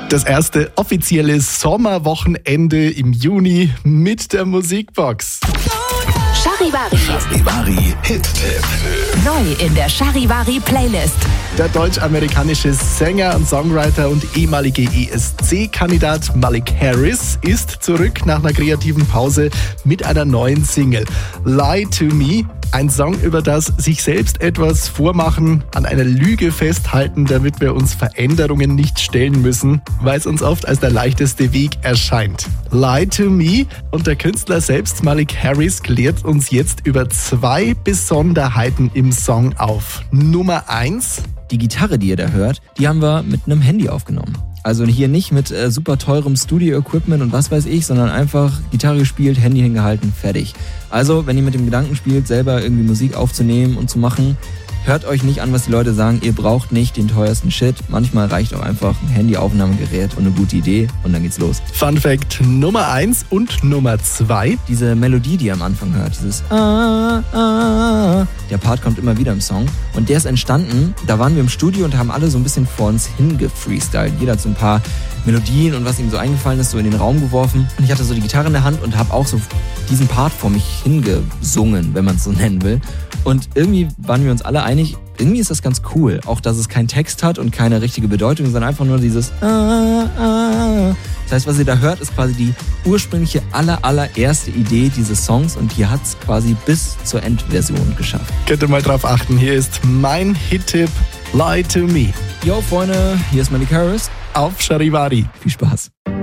Das erste offizielle Sommerwochenende im Juni mit der Musikbox. Charivari Hit-Tipp. Neu in der Charivari-Playlist. Der deutsch-amerikanische Sänger und Songwriter und ehemalige ESC-Kandidat Malik Harris ist zurück nach einer kreativen Pause mit einer neuen Single. Lie to Me, ein Song über das sich selbst etwas vormachen, an einer Lüge festhalten, damit wir uns Veränderungen nicht stellen müssen, weil es uns oft als der leichteste Weg erscheint. Lie to Me und der Künstler selbst, Malik Harris, klärt uns jetzt über 2 Besonderheiten im Song auf. Nummer 1. Die Gitarre, die ihr da hört, die haben wir mit einem Handy aufgenommen. Also hier nicht mit super teurem Studio-Equipment und was weiß ich, sondern einfach Gitarre gespielt, Handy hingehalten, fertig. Also, wenn ihr mit dem Gedanken spielt, selber irgendwie Musik aufzunehmen und zu machen, hört euch nicht an, was die Leute sagen. Ihr braucht nicht den teuersten Shit. Manchmal reicht auch einfach ein Handyaufnahmegerät und eine gute Idee und dann geht's los. Fun Fact Nummer 1 und Nummer 2. Diese Melodie, die ihr am Anfang hört, dieses der Part kommt immer wieder im Song und der ist entstanden, da waren wir im Studio und haben alle so ein bisschen vor uns hingefreestylt. Jeder hat so ein paar Melodien und was ihm so eingefallen ist, so in den Raum geworfen. Und ich hatte so die Gitarre in der Hand und habe auch so diesen Part vor mich hingesungen, wenn man es so nennen will. Und irgendwie waren wir uns alle einig, irgendwie ist das ganz cool. Auch, dass es keinen Text hat und keine richtige Bedeutung, sondern einfach nur dieses Das heißt, was ihr da hört, ist quasi die ursprüngliche allererste Idee dieses Songs und die hat es quasi bis zur Endversion geschafft. Könnt ihr mal drauf achten, hier ist mein Hit-Tipp Lie to Me. Yo Freunde, hier ist Malik Harris auf Charivari. Viel Spaß.